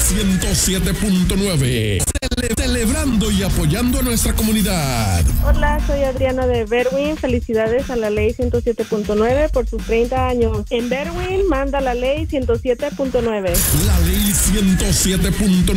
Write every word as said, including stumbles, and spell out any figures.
ciento siete punto nueve. Cele- celebrando y apoyando a nuestra comunidad. Hola, soy Adriana de Berwyn. Felicidades a la ley ciento siete punto nueve por sus treinta años. En Berwyn manda la ley ciento siete punto nueve. La ley ciento siete punto nueve.